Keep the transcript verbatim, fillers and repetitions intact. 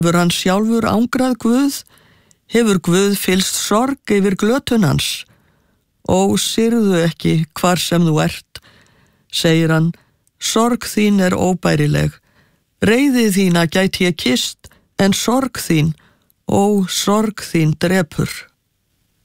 Hefur hann sjálfur ángrað Guð? Hefur Guð fylst sorg yfir glötun hans? Ó, syrðu ekki hvar sem þú ert, segir hann, sorg þín er óbærileg. Reiði þína gæti ég kysst, en sorg þín, ó, sorg þín drepur.